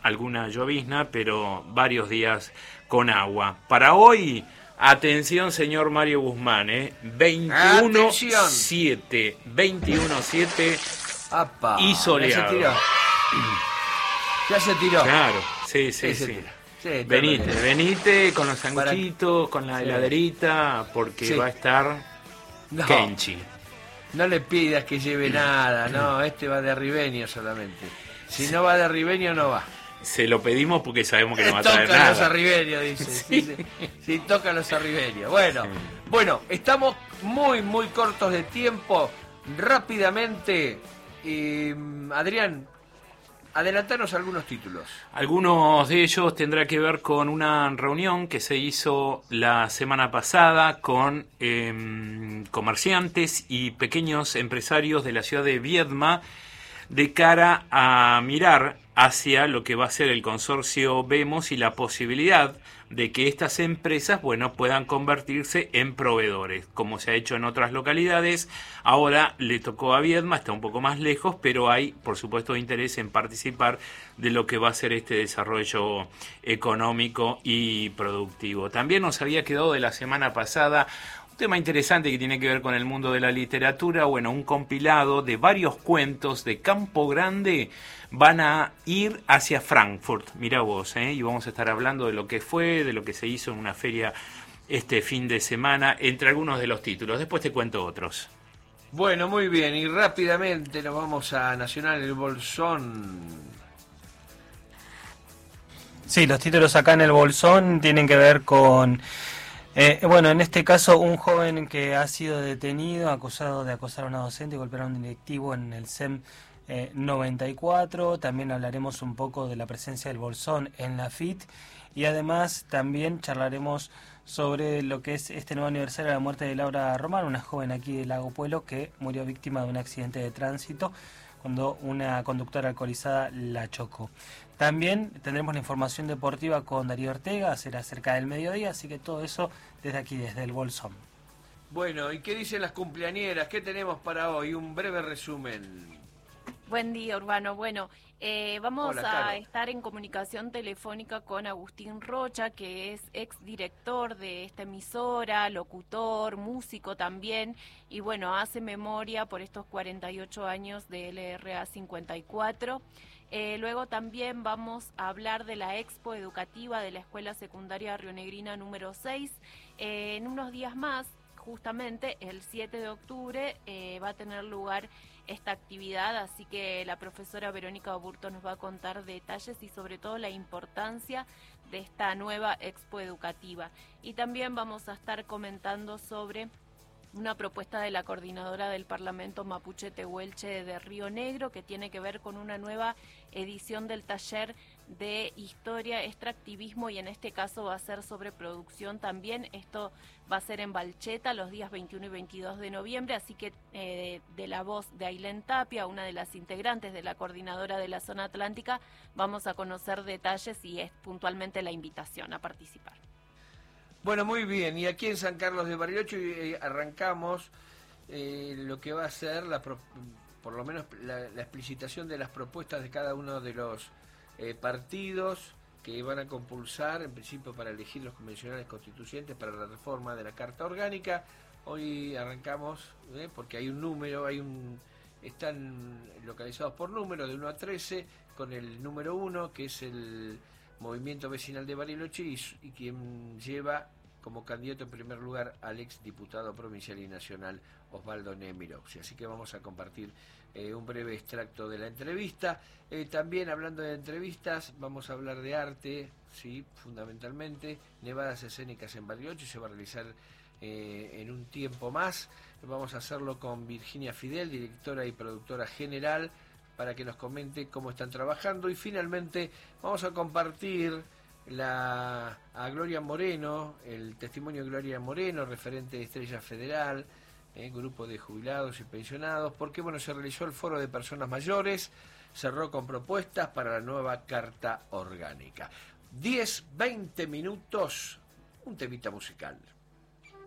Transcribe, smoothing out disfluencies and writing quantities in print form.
alguna llovizna, pero varios días con agua. Para hoy, atención señor Mario Guzmán, 21-7, 21-7 y soleado. Ya se tiró. Claro, sí. Venite con los sanguchitos, con la heladerita, porque va a estar Kenchi. No le pidas que lleve nada, no, este va de arribeño solamente. Si no va de arribeño, no va. Se lo pedimos porque sabemos que no va a traer nada. Toca los arribeños, dice. Sí, toca los arribeños. Bueno, estamos muy cortos de tiempo. Rápidamente, Adrián, adelantanos algunos títulos. Algunos de ellos tendrá que ver con una reunión que se hizo la semana pasada con comerciantes y pequeños empresarios de la ciudad de Viedma de cara a mirar hacia lo que va a ser el consorcio Vemos y la posibilidad de que estas empresas, puedan convertirse en proveedores, como se ha hecho en otras localidades. Ahora le tocó a Viedma, está un poco más lejos, pero hay, por supuesto, interés en participar de lo que va a ser este desarrollo económico y productivo. También nos había quedado de la semana pasada un tema interesante que tiene que ver con el mundo de la literatura. Un compilado de varios cuentos de Campo Grande van a ir hacia Frankfurt, mirá vos, y vamos a estar hablando de lo que fue, de lo que se hizo en una feria este fin de semana, entre algunos de los títulos. Después te cuento otros. Bueno, muy bien, y rápidamente nos vamos a Nacional El Bolsón. Sí, los títulos acá en El Bolsón tienen que ver con... en este caso, un joven que ha sido detenido, acusado de acosar a una docente y golpear a un directivo en el SEM 94. También hablaremos un poco de la presencia del Bolsón en la FIT y además también charlaremos sobre lo que es este nuevo aniversario de la muerte de Laura Román, una joven aquí de Lago Puelo que murió víctima de un accidente de tránsito cuando una conductora alcoholizada la chocó. También tendremos la información deportiva con Darío Ortega, será cerca del mediodía, así que todo eso desde aquí, desde el Bolsón. Bueno, ¿y qué dicen las cumpleañeras? ¿Qué tenemos para hoy? Un breve resumen. Buen día, Urbano. Vamos Hola, a estar en comunicación telefónica con Agustín Rocha, que es exdirector de esta emisora, locutor, músico también, y hace memoria por estos 48 años de LRA 54. Luego también vamos a hablar de la expo educativa de la Escuela Secundaria Rionegrina número 6. En unos días más, justamente el 7 de octubre, va a tener lugar esta actividad, así que la profesora Verónica Oburto nos va a contar detalles y sobre todo la importancia de esta nueva expo educativa. Y también vamos a estar comentando sobre una propuesta de la coordinadora del Parlamento Mapuche Tehuelche de Río Negro que tiene que ver con una nueva edición del taller de historia, extractivismo, y en este caso va a ser sobre producción también. Esto va a ser en Balcheta los días 21 y 22 de noviembre, así que de la voz de Ailén Tapia, una de las integrantes de la coordinadora de la zona atlántica, vamos a conocer detalles y es puntualmente la invitación a participar. Bueno, muy bien, y aquí en San Carlos de Bariloche arrancamos lo que va a ser por lo menos la explicitación de las propuestas de cada uno de los partidos que van a compulsar, en principio para elegir los convencionales constituyentes para la reforma de la Carta Orgánica. Hoy arrancamos, porque hay un número, están localizados por número de 1 a 13, con el número 1, que es el Movimiento Vecinal de Bariloche, y quien lleva como candidato en primer lugar al ex diputado provincial y nacional Osvaldo Nemiroxi. Así que vamos a compartir un breve extracto de la entrevista. También hablando de entrevistas, vamos a hablar de arte, sí, fundamentalmente. Nevadas escénicas en Bariloche se va a realizar en un tiempo más. Vamos a hacerlo con Virginia Fidel, directora y productora general, para que nos comente cómo están trabajando. Y finalmente vamos a compartir a Gloria Moreno, el testimonio de Gloria Moreno, referente de Estrella Federal, grupo de jubilados y pensionados, porque se realizó el foro de personas mayores, cerró con propuestas para la nueva Carta Orgánica. 10-20 minutos, un temita musical.